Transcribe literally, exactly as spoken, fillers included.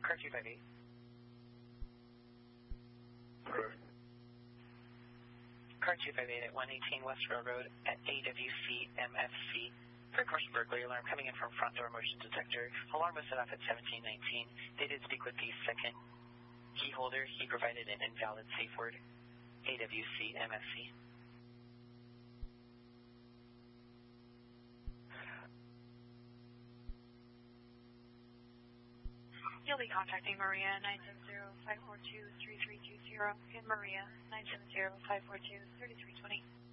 Car two five eight. Correct. Car two five eight at one eighteen West Railroad at A W C M F C. For commercial burglary alarm coming in from front door motion detector. Alarm was set off at seventeen nineteen. They did speak with the second key holder. He provided an invalid safe word. A W C M F C. You'll be contacting Maria nine seven zero, five four two, three three two zero and Maria nine seven zero, five four two, three three two zero.